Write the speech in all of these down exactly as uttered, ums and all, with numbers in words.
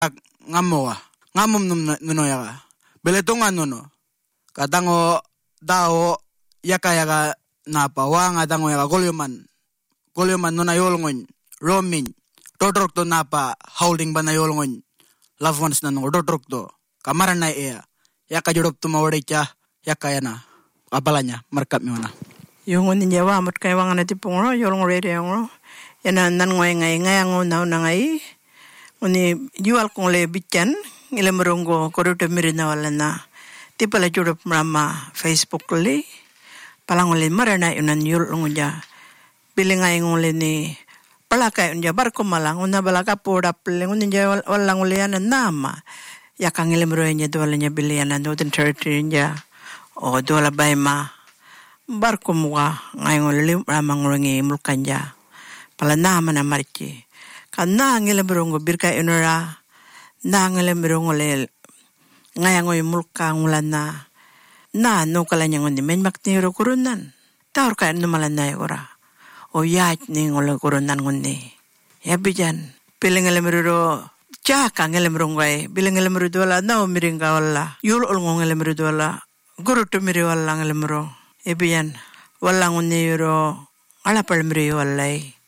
ngamoa ngamum num nuno yaga beletonga nuno katango dao yaka yaga napa wanga tango yaga golyoman golyoman nuna yolngon roaming totrok to napa holding bana yolngon loved ones nanong totrok to kamaran na iya yaka jodop to mawadecha yaka yana apalanya markap miwana yung unin yawa mat kay wanga na tipong yolong radio ngo yana nan ngoy ngay ngayango naw na ngay uni jual kong le bityan ngile merunggo koruto mirina wala na tipala jodop mrama Facebook le palang le marana yunan yolong ja bilingay ngole ni palakay unja barko malang una balaka poda pling unin ja wala ngole yana nama yakang ngile meronya dola nya biliana northern territory ja o dola bayma barko muga ngayon lim ramang rangi mulkanja pala nama na marchi kana ngile berongo birka inora na ngile berongo le ngayon mulka ngulana na no kala nyangon ni men makni ro kurunan taur ka no malana ora o yat ni ngol kurunan ngonni ya bijan piling ngile mero chaka ngile berongo ai biling ngile mero dola no miringa wala yul ol ngile mero dola guru to miri wala ngile mero e bijan wala ngonni ro ala pal miri wala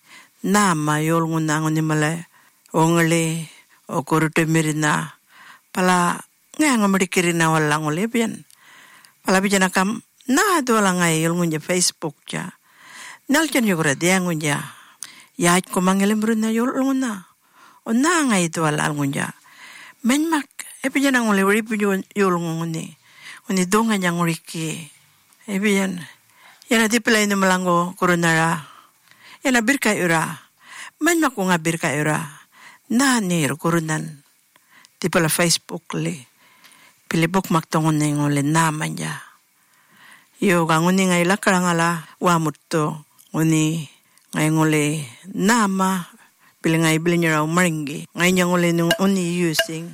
nama yol nguna ngoni male ongle o korute mirina pala nga ngamrikirina wala ngole bien pala bijana kam na dola ngai yol ngunja Facebook ja nalchen yogre dia ngunja ya ko mangele mruna yol nguna onna ngai dola ngunja menmak e bijana ngole ripu yol nguni oni donga nyang riki e bien yana dipelai no malango koronara yana birka ura man mako nga birka ura na ni kurunan ti pala Facebook le pilibok maktongon na yung le naman niya yo ganguni nga ila karangala wamutto uni ngayon le nama pili nga ibili niya raw maringi ngayon yung le nung uni using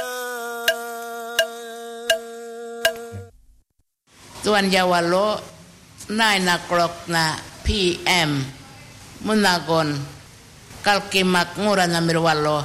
tuan jawalo nine o'clock na P M munagon kalkimak ngura na mirwalo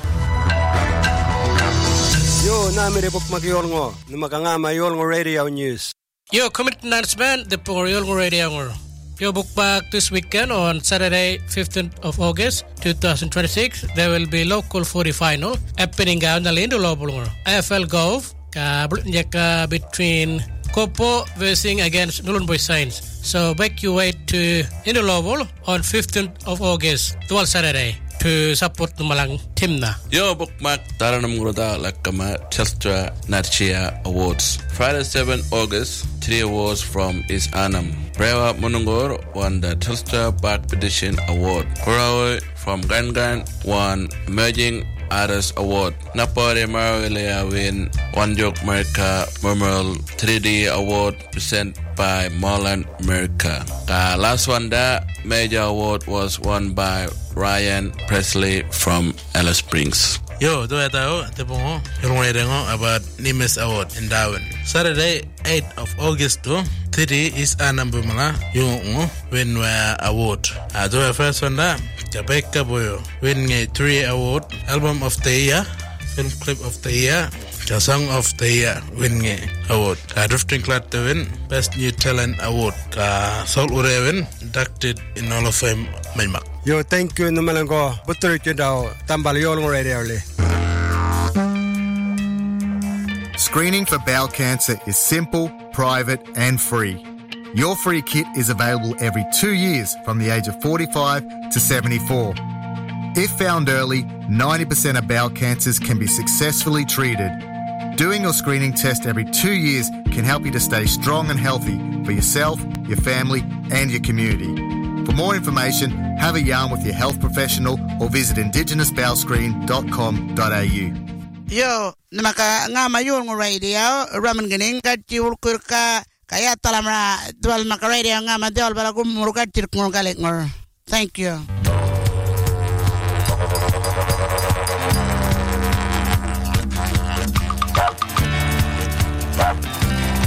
yo na mirepok magyolngo numakanga mayolngo radio news yo commit announcement the Yolngo radio ngor yo book back this weekend on Saturday fifteenth of August twenty twenty-six there will be local forty final happening down the Lindo Lobulngor A F L Golf ka ka between Kopo versing against Nulun Boy Science. So make your way to Indolobol on fifteenth of August, twelve Saturday, to support the Malang team na. Yo bookmark Taranam Groda Lakama Telstra Natchia Awards. Friday seventh August, three awards from East Annam. Brewa Munungor won the Telstra Park Petition Award. Korawe from Gangan won Emerging Artist Award. Napore Marilea win One Joke America Memorial three D Award presented by Marlon America. The last one, the major award was won by Ryan Presley from Alice Springs. Yo, do ito tipo yung rengo about Nimes Award in Darwin. Saturday eighth of August to three is anam bumala yung win award. Do the first one da Rebecca Boyo win a three award album of the year, film clip of the year, the song of the year win a award. Ka Drifting Cloud to win best new talent award. Ka Saul Ure win inducted in Hall of Fame Maymak. Yo, thank you numalango butur daw tambal Yolngo radio le. Screening for bowel cancer is simple, private and free. Your free kit is available every two years from the age of forty-five to seventy-four. If found early, ninety percent of bowel cancers can be successfully treated. Doing your screening test every two years can help you to stay strong and healthy for yourself, your family and your community. For more information, have a yarn with your health professional or visit indigenous bowel screen dot com dot a u. Yo, namaka nga Yolngo radio ramen gening ka tiulkur ka kaya talamra dual maka radio nga madol bala gumurka tirkngol galek ngor. Thank you.